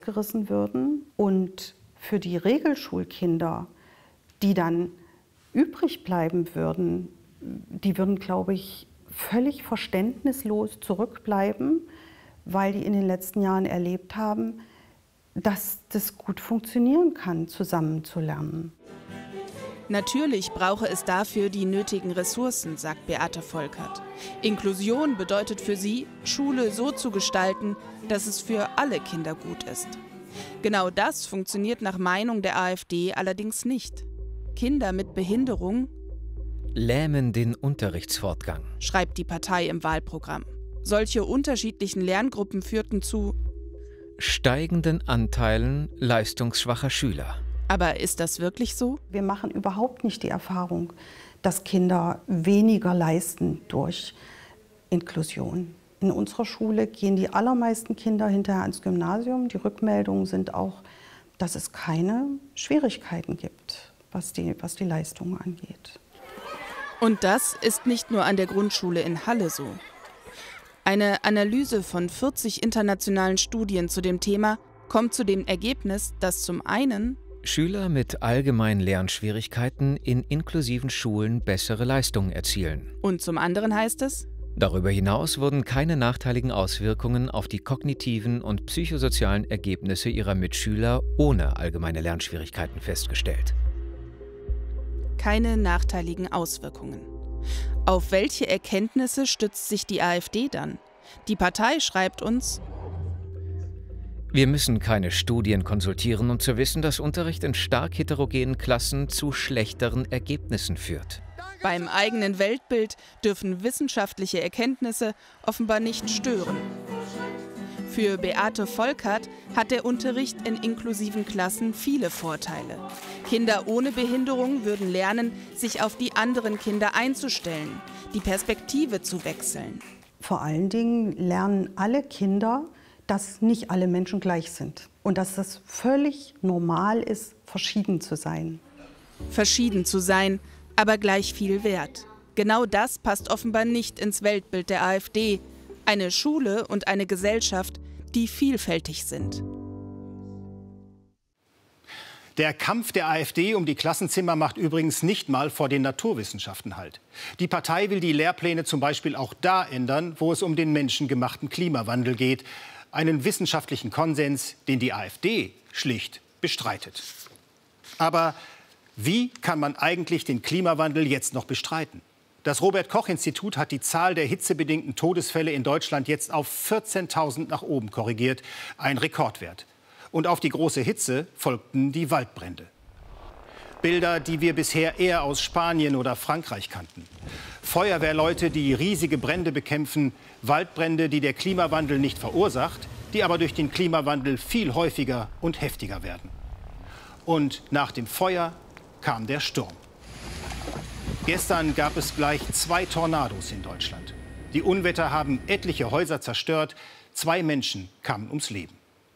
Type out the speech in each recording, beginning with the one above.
gerissen würden. Und für die Regelschulkinder, die dann übrig bleiben würden, die würden, glaube ich, völlig verständnislos zurückbleiben, weil die in den letzten Jahren erlebt haben, dass das gut funktionieren kann, zusammen zu lernen. Natürlich brauche es dafür die nötigen Ressourcen, sagt Beate Volkert. Inklusion bedeutet für sie, Schule so zu gestalten, dass es für alle Kinder gut ist. Genau das funktioniert nach Meinung der AfD allerdings nicht. Kinder mit Behinderung lähmen den Unterrichtsfortgang, schreibt die Partei im Wahlprogramm. Solche unterschiedlichen Lerngruppen führten zu steigenden Anteilen leistungsschwacher Schüler. Aber ist das wirklich so? Wir machen überhaupt nicht die Erfahrung, dass Kinder weniger leisten durch Inklusion. In unserer Schule gehen die allermeisten Kinder hinterher ans Gymnasium. Die Rückmeldungen sind auch, dass es keine Schwierigkeiten gibt, was die Leistung angeht. Und das ist nicht nur an der Grundschule in Halle so. Eine Analyse von 40 internationalen Studien zu dem Thema kommt zu dem Ergebnis, dass zum einen Schüler mit allgemeinen Lernschwierigkeiten in inklusiven Schulen bessere Leistungen erzielen. Und zum anderen heißt es, darüber hinaus wurden keine nachteiligen Auswirkungen auf die kognitiven und psychosozialen Ergebnisse ihrer Mitschüler ohne allgemeine Lernschwierigkeiten festgestellt. Keine nachteiligen Auswirkungen. Auf welche Erkenntnisse stützt sich die AfD dann? Die Partei schreibt uns: Wir müssen keine Studien konsultieren, um zu wissen, dass Unterricht in stark heterogenen Klassen zu schlechteren Ergebnissen führt. Beim eigenen Weltbild dürfen wissenschaftliche Erkenntnisse offenbar nicht stören. Für Beate Volkert hat der Unterricht in inklusiven Klassen viele Vorteile. Kinder ohne Behinderung würden lernen, sich auf die anderen Kinder einzustellen, die Perspektive zu wechseln. Vor allen Dingen lernen alle Kinder, dass nicht alle Menschen gleich sind und dass es völlig normal ist, verschieden zu sein. Verschieden zu sein, aber gleich viel wert. Genau das passt offenbar nicht ins Weltbild der AfD. Eine Schule und eine Gesellschaft, die vielfältig sind. Der Kampf der AfD um die Klassenzimmer macht übrigens nicht mal vor den Naturwissenschaften Halt. Die Partei will die Lehrpläne zum Beispiel auch da ändern, wo es um den menschengemachten Klimawandel geht. Einen wissenschaftlichen Konsens, den die AfD schlicht bestreitet. Aber wie kann man eigentlich den Klimawandel jetzt noch bestreiten? Das Robert-Koch-Institut hat die Zahl der hitzebedingten Todesfälle in Deutschland jetzt auf 14.000 nach oben korrigiert. Ein Rekordwert. Und auf die große Hitze folgten die Waldbrände. Bilder, die wir bisher eher aus Spanien oder Frankreich kannten. Feuerwehrleute, die riesige Brände bekämpfen, Waldbrände, die der Klimawandel nicht verursacht, die aber durch den Klimawandel viel häufiger und heftiger werden. Und nach dem Feuer kam der Sturm. Gestern gab es gleich 2 Tornados in Deutschland. Die Unwetter haben etliche Häuser zerstört, 2 Menschen kamen ums Leben.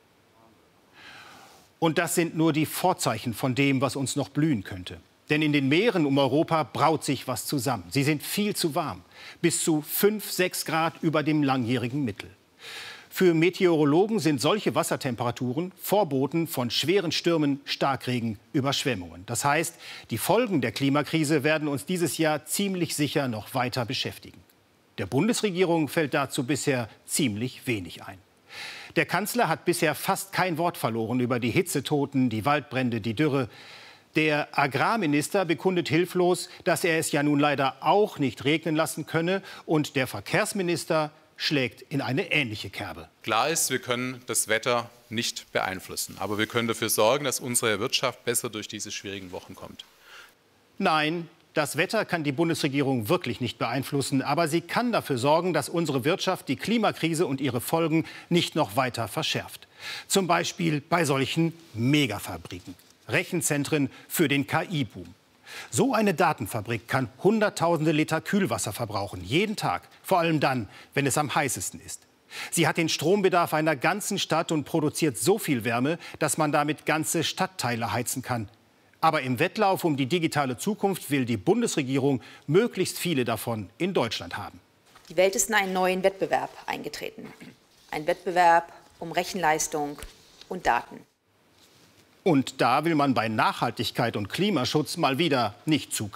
Und das sind nur die Vorzeichen von dem, was uns noch blühen könnte. Denn in den Meeren um Europa braut sich was zusammen. Sie sind viel zu warm, bis zu 5, 6 Grad über dem langjährigen Mittel. Für Meteorologen sind solche Wassertemperaturen Vorboten von schweren Stürmen, Starkregen, Überschwemmungen. Das heißt, die Folgen der Klimakrise werden uns dieses Jahr ziemlich sicher noch weiter beschäftigen. Der Bundesregierung fällt dazu bisher ziemlich wenig ein. Der Kanzler hat bisher fast kein Wort verloren über die Hitzetoten, die Waldbrände, die Dürre. Der Agrarminister bekundet hilflos, dass er es ja nun leider auch nicht regnen lassen könne. Und der Verkehrsminister schlägt in eine ähnliche Kerbe. Klar ist, wir können das Wetter nicht beeinflussen. Aber wir können dafür sorgen, dass unsere Wirtschaft besser durch diese schwierigen Wochen kommt. Nein, das Wetter kann die Bundesregierung wirklich nicht beeinflussen. Aber sie kann dafür sorgen, dass unsere Wirtschaft die Klimakrise und ihre Folgen nicht noch weiter verschärft. Zum Beispiel bei solchen Megafabriken. Rechenzentren für den KI-Boom. So eine Datenfabrik kann Hunderttausende Liter Kühlwasser verbrauchen, jeden Tag, vor allem dann, wenn es am heißesten ist. Sie hat den Strombedarf einer ganzen Stadt und produziert so viel Wärme, dass man damit ganze Stadtteile heizen kann. Aber im Wettlauf um die digitale Zukunft will die Bundesregierung möglichst viele davon in Deutschland haben. Die Welt ist in einen neuen Wettbewerb eingetreten. Ein Wettbewerb um Rechenleistung, und Daten. Und da will man bei Nachhaltigkeit und Klimaschutz mal wieder nicht zu